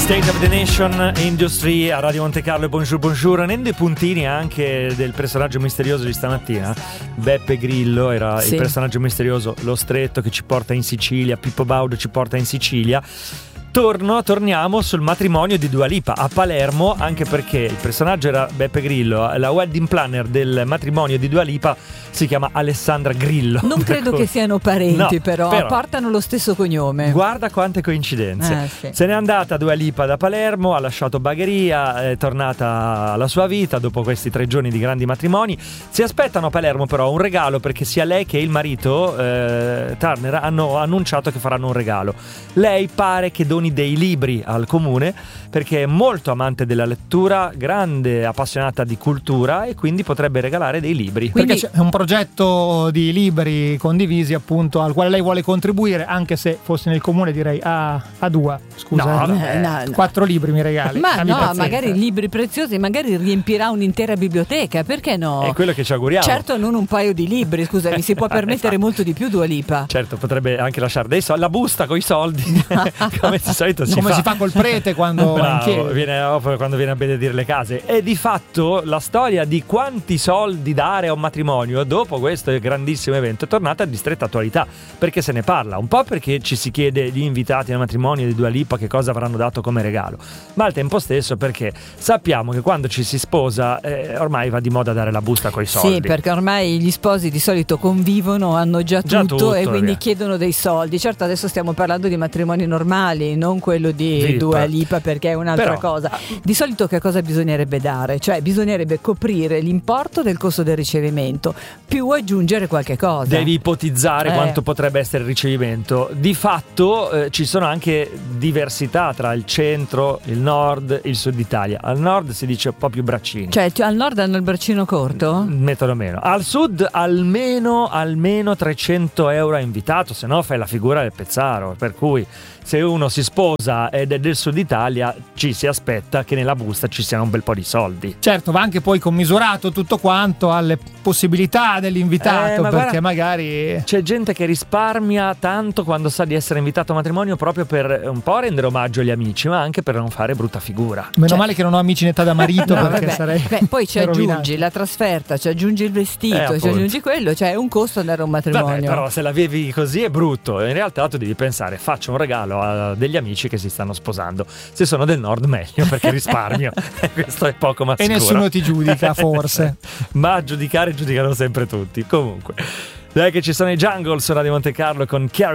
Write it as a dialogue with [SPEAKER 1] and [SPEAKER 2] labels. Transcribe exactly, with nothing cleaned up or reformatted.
[SPEAKER 1] State of the Nation Industry a Radio Monte Carlo e Bonjour Bonjour. Rende i puntini anche del personaggio misterioso di stamattina. Beppe Grillo era sì. il personaggio misterioso, lo stretto che ci porta in Sicilia, Pippo Baudo ci porta in Sicilia. Torno, torniamo sul matrimonio di Dua Lipa a Palermo, anche perché il personaggio era Beppe Grillo, la wedding planner del matrimonio di Dua Lipa si chiama Alessandra Grillo.
[SPEAKER 2] Non credo che siano parenti,
[SPEAKER 1] no,
[SPEAKER 2] però, però portano lo stesso cognome.
[SPEAKER 1] Guarda quante coincidenze.
[SPEAKER 2] Eh, sì.
[SPEAKER 1] Se n'è andata Dua Lipa da Palermo, ha lasciato Bagheria, è tornata alla sua vita dopo questi tre giorni di grandi matrimoni. Si aspettano a Palermo però un regalo, perché sia lei che il marito eh, Turner hanno annunciato che faranno un regalo. Lei pare che doni dei libri al comune, perché è molto amante della lettura, grande appassionata di cultura, e quindi potrebbe regalare dei libri.
[SPEAKER 3] Quindi perché c'è un progetto di libri condivisi, appunto, al quale lei vuole contribuire, anche se fossi nel comune direi a, a due, scusa,
[SPEAKER 1] no,
[SPEAKER 3] no,
[SPEAKER 1] eh,
[SPEAKER 2] no, no.
[SPEAKER 3] quattro libri mi regali.
[SPEAKER 2] Ma no,
[SPEAKER 3] pazienza.
[SPEAKER 2] Magari libri preziosi, magari riempirà un'intera biblioteca, perché no?
[SPEAKER 1] È quello che ci auguriamo.
[SPEAKER 2] Certo, non un paio di libri, scusami, si può permettere molto di più Dua Lipa.
[SPEAKER 1] Certo, potrebbe anche lasciare dei soldi, la busta con i soldi, come di solito si
[SPEAKER 3] come
[SPEAKER 1] fa.
[SPEAKER 3] si fa col prete quando
[SPEAKER 1] Bravo, viene, quando viene a benedire le case. E di fatto la storia di quanti soldi dare a un matrimonio dopo questo grandissimo evento è tornata a di stretta attualità, perché se ne parla un po', perché ci si chiede gli invitati al matrimonio di Dua Lipa che cosa avranno dato come regalo, ma al tempo stesso perché sappiamo che quando ci si sposa eh, ormai va di moda dare la busta coi soldi.
[SPEAKER 2] Sì, perché ormai gli sposi di solito convivono, hanno già,
[SPEAKER 1] già tutto,
[SPEAKER 2] tutto e quindi
[SPEAKER 1] via.
[SPEAKER 2] chiedono dei soldi. Certo, adesso stiamo parlando di matrimoni normali, non quello di
[SPEAKER 1] Lipa.
[SPEAKER 2] Dua Lipa, perché è un'altra
[SPEAKER 1] Però,
[SPEAKER 2] cosa. Di solito che cosa bisognerebbe dare? Cioè bisognerebbe coprire l'importo del costo del ricevimento più aggiungere qualche cosa.
[SPEAKER 1] Devi ipotizzare
[SPEAKER 2] eh.
[SPEAKER 1] quanto potrebbe essere il ricevimento. Di fatto eh, ci sono anche diversità tra il centro, il nord, il sud Italia. Al nord si dice un po' più braccini.
[SPEAKER 2] Cioè al nord hanno il braccino corto?
[SPEAKER 1] Mettono meno. Al sud almeno almeno trecento euro a invitato, se no fai la figura del Pezzaro. Per cui se uno si sposa ed è del sud Italia, ci si aspetta che nella busta ci siano un bel po' di soldi.
[SPEAKER 3] Certo, va anche poi commisurato tutto quanto alle possibilità dell'invitato,
[SPEAKER 1] eh, ma
[SPEAKER 3] perché
[SPEAKER 1] guarda,
[SPEAKER 3] magari
[SPEAKER 1] c'è gente che risparmia tanto quando sa di essere invitato a matrimonio, proprio per un po' rendere omaggio agli amici, ma anche per non fare brutta figura.
[SPEAKER 3] Meno
[SPEAKER 2] cioè,
[SPEAKER 3] male che non ho amici in età da marito,
[SPEAKER 2] no,
[SPEAKER 3] perché
[SPEAKER 2] vabbè,
[SPEAKER 3] sarei
[SPEAKER 2] beh, poi ci aggiungi
[SPEAKER 3] rovinato.
[SPEAKER 2] La trasferta, ci aggiungi il vestito,
[SPEAKER 1] Eh,
[SPEAKER 2] ci aggiungi quello, cioè è un costo andare a un matrimonio.
[SPEAKER 1] Vabbè, però se la vivi così è brutto. In realtà tu devi pensare: faccio un regalo a degli amici che si stanno sposando. Se sono del nord meglio, perché risparmio. Questo è poco ma sicuro.
[SPEAKER 3] E nessuno ti giudica, forse.
[SPEAKER 1] Ma a giudicare giudicano sempre tutti. Comunque, dai che ci sono i Jungle su Radio Monte Carlo con Chiara